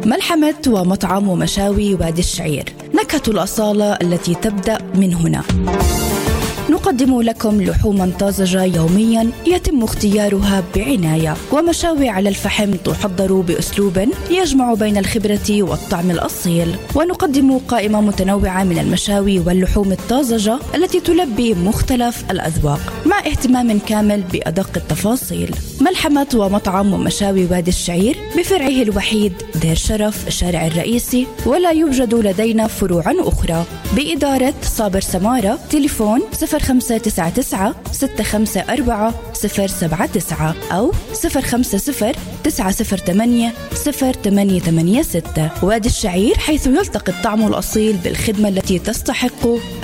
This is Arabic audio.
ملحمة ومطعم ومشاوي وادي الشعير، نكهة الأصالة التي تبدأ من هنا. نقدم لكم لحوما طازجة يوميا يتم اختيارها بعناية، ومشاوي على الفحم تحضر بأسلوب يجمع بين الخبرة والطعم الأصيل. ونقدم قائمة متنوعة من المشاوي واللحوم الطازجة التي تلبي مختلف الأذواق مع اهتمام كامل بأدق التفاصيل. ملحمة ومطعم ومشاوي وادي الشعير بفرعه الوحيد دير شرف الشارع الرئيسي، ولا يوجد لدينا فروع أخرى. بإدارة صابر سمارة. تليفون 0599 654 079 أو 050 908 0886. وادي الشعير، حيث يلتقي الطعم الأصيل بالخدمة التي تستحق